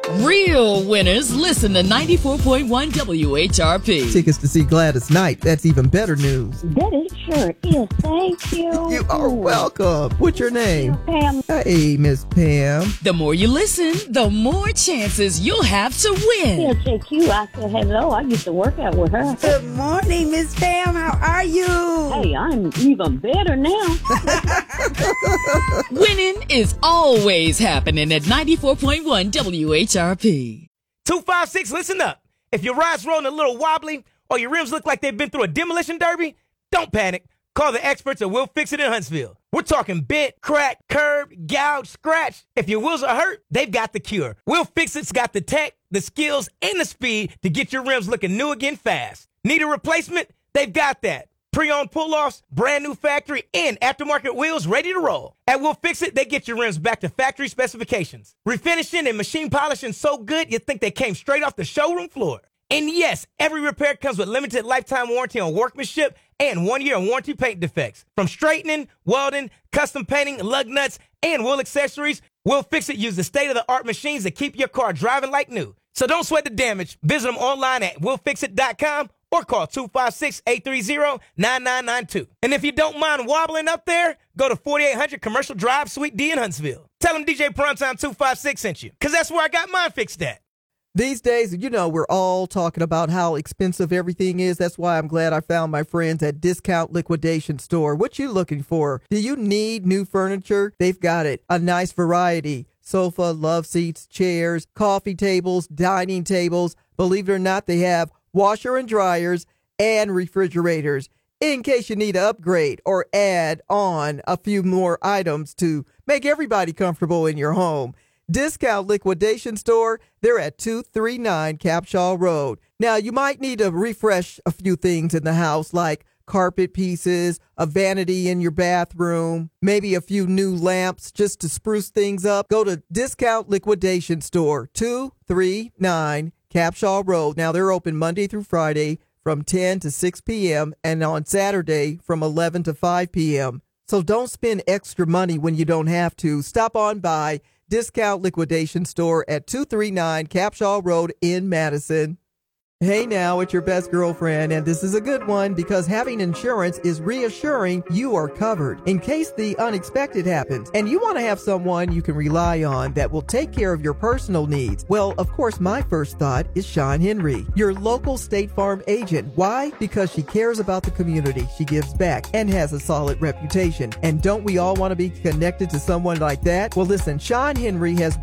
Real winners listen to 94.1 WHRP. Tickets to see Gladys Knight. That's even better news. That it sure is. Thank you. You are welcome. What's your name? Pam. Hey, Miss Pam. The more you listen, the more chances you'll have to win. Yeah, JQ. I said hello. I used to work out with her. Good morning, Miss Pam. How are you? Hey, I'm even better now. Winning is always happening at 94.1 WHRP. 256, listen up. If your ride's rolling a little wobbly or your rims look like they've been through a demolition derby, don't panic. Call the experts at Will Fix It in Huntsville. We're talking bent, crack, curb, gouge, scratch. If your wheels are hurt, they've got the cure. Will Fix It's got the tech, the skills, and the speed to get your rims looking new again fast. Need a replacement? They've got that. Pre-owned pull-offs, brand new factory, and aftermarket wheels ready to roll. At Will Fix It, they get your rims back to factory specifications. Refinishing and machine polishing so good you think they came straight off the showroom floor. And yes, every repair comes with limited lifetime warranty on workmanship and 1 year warranty paint defects. From straightening, welding, custom painting, lug nuts, and wheel accessories, Will Fix It uses state-of-the-art machines that keep your car driving like new. So don't sweat the damage. Visit them online at willfixit.com or call 256-830-9992. And if you don't mind wobbling up there, go to 4800 Commercial Drive, Suite D in Huntsville. Tell them DJ Primetime 256 sent you, because that's where I got mine fixed at. These days, we're all talking about how expensive everything is. That's why I'm glad I found my friends at Discount Liquidation Store. What you looking for? Do you need new furniture? They've got it. A nice variety. Sofa, love seats, chairs, coffee tables, dining tables. Believe it or not, they have washer and dryers and refrigerators in case you need to upgrade or add on a few more items to make everybody comfortable in your home. Discount Liquidation Store, they're at 239 Capshaw Road. Now, you might need to refresh a few things in the house, like carpet pieces, a vanity in your bathroom, maybe a few new lamps just to spruce things up. Go to Discount Liquidation Store, 239 Capshaw Road. Now, they're open Monday through Friday from 10 to 6 p.m. and on Saturday from 11 to 5 p.m. So don't spend extra money when you don't have to. Stop on by Discount Liquidation Store at 239 Capshaw Road in Madison. Hey now, it's your best girlfriend, and this is a good one because having insurance is reassuring you are covered in case the unexpected happens, and you want to have someone you can rely on that will take care of your personal needs. Well, of course, my first thought is Sean Henry, your local State Farm agent. Why? Because she cares about the community, she gives back, and has a solid reputation. And don't we all want to be connected to someone like that? Well, listen, Sean Henry has